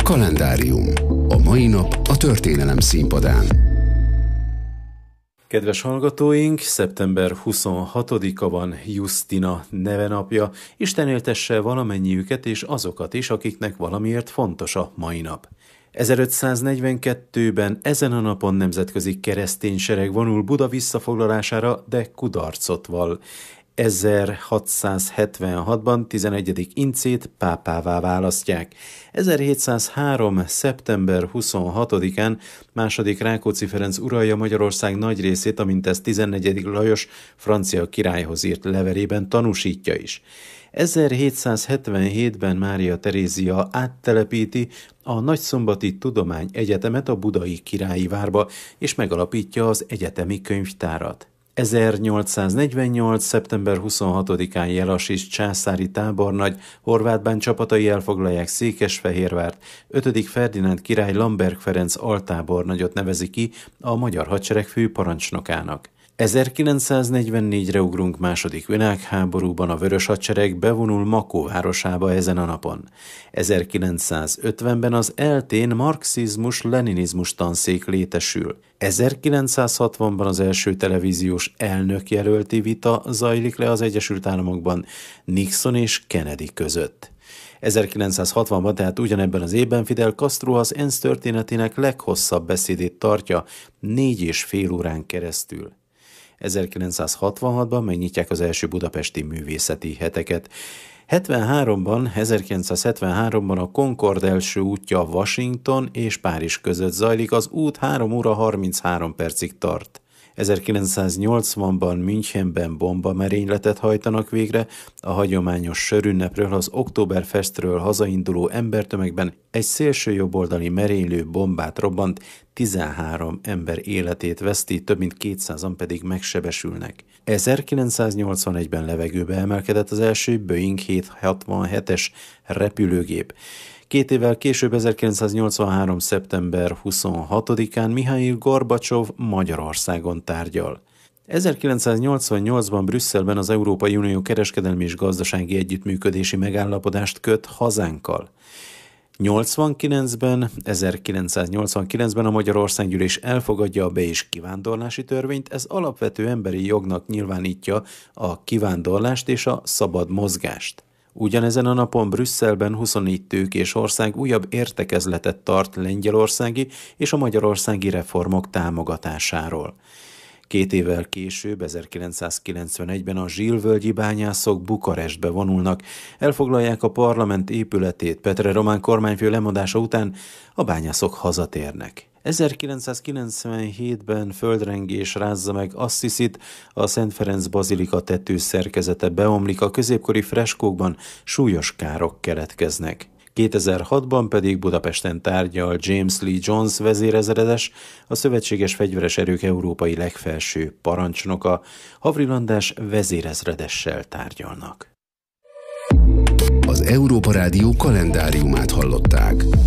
Kalendárium. A mai nap a történelem színpadán. Kedves hallgatóink, szeptember 26-a van Justina nevenapja. Isten éltesse valamennyiüket és azokat is, akiknek valamiért fontos a mai nap. 1542-ben ezen a napon nemzetközi keresztény sereg vonul Buda visszafoglalására, de kudarcot vall. 1676-ban 11. Incét pápává választják. 1703. szeptember 26-án II. Rákóczi Ferenc uralja Magyarország nagy részét, amint ezt 14. Lajos francia királyhoz írt levelében tanúsítja is. 1777-ben Mária Terézia áttelepíti a Nagyszombati Tudományegyetemet a budai Királyi Várba, és megalapítja az egyetemi könyvtárat. 1848. szeptember 26-án Jelasis császári tábornagy Horváth csapatai elfoglalják Székesfehérvárt, 5. Ferdinánd király Lamberg Ferenc altábornagyot nevezi ki a magyar hadsereg főparancsnokának. 1944-re ugrunk, II. Világháborúban a Vörös Hadsereg bevonul Makó városába ezen a napon. 1950-ben az ELTÉn marxizmus-leninizmus tanszék létesül. 1960-ban az első televíziós elnökjelölti vita zajlik le az Egyesült Államokban Nixon és Kennedy között. 1960-ban, tehát ugyanebben az évben Fidel Castro az ENSZ történetének leghosszabb beszédét tartja 4,5 órán keresztül. 1966-ban megnyitják az első budapesti művészeti heteket. 1973-ban a Concorde első útja Washington és Párizs között zajlik, az út 3 óra 33 percig tart. 1980-ban Münchenben bombamerényletet hajtanak végre, a hagyományos sörünnepről, az Oktoberfestről hazainduló embertömegben egy szélsőjobboldali merénylő bombát robbant, 13 ember életét veszti, több mint 200-an pedig megsebesülnek. 1981-ben levegőbe emelkedett az első Boeing 767-es repülőgép. 2 évvel később, 1983. szeptember 26-án Mihail Gorbacsov Magyarországon tárgyal. 1988-ban Brüsszelben az Európai Unió kereskedelmi és gazdasági együttműködési megállapodást köt hazánkkal. 1989-ben a Magyar Országgyűlés elfogadja a be- és kivándorlási törvényt, ez alapvető emberi jognak nyilvánítja a kivándorlást és a szabad mozgást. Ugyanezen a napon Brüsszelben 24 tőkés ország újabb értekezletet tart lengyelországi és a magyarországi reformok támogatásáról. 2 évvel később, 1991-ben a zsilvölgyi bányászok Bukarestbe vonulnak, elfoglalják a parlament épületét, Petre Román kormányfő lemondása után a bányászok hazatérnek. 1997-ben földrengés rázza meg Assziszit, a Szent Ferenc bazilika tetőszerkezete beomlik, a középkori freskókban súlyos károk keletkeznek. 2006-ban pedig Budapesten tárgyal James Lee Jones vezérezredes, a szövetséges fegyveres erők európai legfelső parancsnoka, havrilandás vezérezredessel tárgyalnak. Az Európa Rádió kalendáriumát hallották.